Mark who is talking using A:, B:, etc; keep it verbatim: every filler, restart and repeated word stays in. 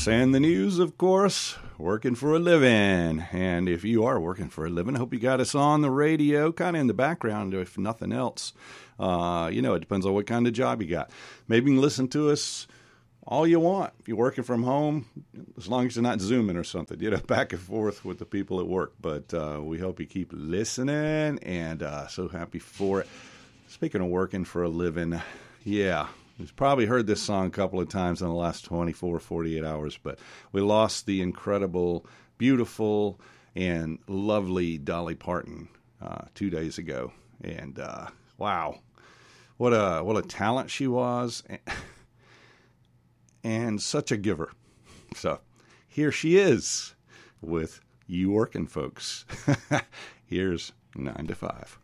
A: sports, and the news, of course. Working for a living. And if you are working for a living, I hope you got us on the radio, kind of in the background, if nothing else. Uh, you know, it depends on what kind of job you got. Maybe you can listen to us all you want. If you're working from home, as long as you're not Zooming or something, you know, back and forth with the people at work. But uh, we hope you keep listening, and uh, so happy for it. Speaking of working for a living, yeah, you've probably heard this song a couple of times in the last twenty-four, forty-eight hours, but we lost the incredible, beautiful, and lovely Dolly Parton uh, two days ago. And uh, wow, what a what a talent she was. And such a giver. So here she is with You Working Folks. Here's nine to five.